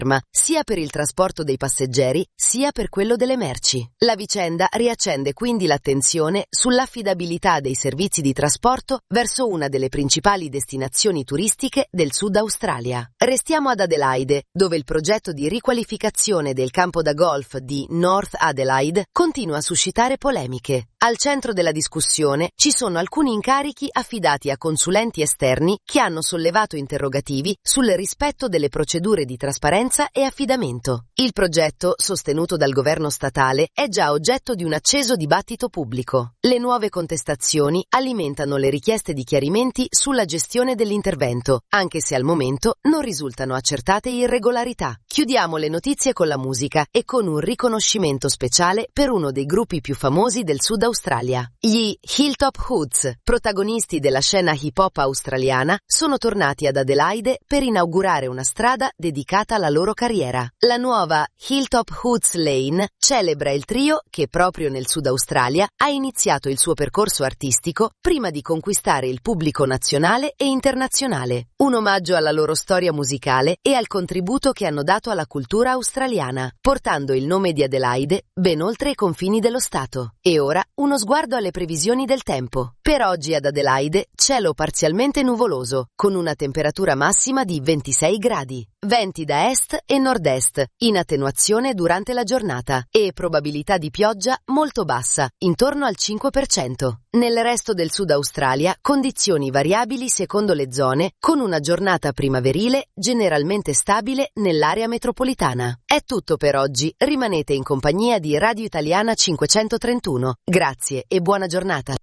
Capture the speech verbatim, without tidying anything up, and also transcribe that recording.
sia per il trasporto dei passeggeri sia per quello delle merci. La vicenda riaccende quindi l'attenzione sull'affidabilità dei servizi di trasporto verso una delle principali destinazioni turistiche del Sud Australia. Restiamo ad Adelaide, dove il progetto di riqualificazione del campo da golf di North Adelaide continua a suscitare polemiche. Al centro della discussione ci sono alcuni incarichi affidati a consulenti esterni che hanno sollevato interrogativi sul rispetto delle procedure di trasparenza e affidamento. Il progetto, sostenuto dal governo statale, è già oggetto di un acceso dibattito pubblico. Le nuove contestazioni alimentano le richieste di chiarimenti sulla gestione dell'intervento, anche se al momento non risultano accertate irregolarità. Chiudiamo le notizie con la musica e con un riconoscimento speciale per uno dei gruppi più famosi del Sud Australia. Gli Hilltop Hoods, protagonisti della scena hip hop australiana, sono tornati ad Adelaide per inaugurare una strada dedicata alla loro carriera. La nuova Hilltop Hoods Lane celebra il trio che proprio nel Sud Australia ha iniziato il suo percorso artistico prima di conquistare il pubblico nazionale e internazionale. Un omaggio alla loro storia musicale e al contributo che hanno dato alla cultura australiana, portando il nome di Adelaide ben oltre i confini dello Stato. E ora uno sguardo alle previsioni del tempo. Per oggi ad Adelaide cielo parzialmente nuvoloso, con una temperatura massima di ventisei gradi. Venti da est e nord-est, in attenuazione durante la giornata, e probabilità di pioggia molto bassa, intorno al cinque per cento. Nel resto del Sud Australia, condizioni variabili secondo le zone, con una giornata primaverile generalmente stabile nell'area metropolitana. È tutto per oggi, rimanete in compagnia di Radio Italiana cinquecentotrentuno. Grazie e buona giornata.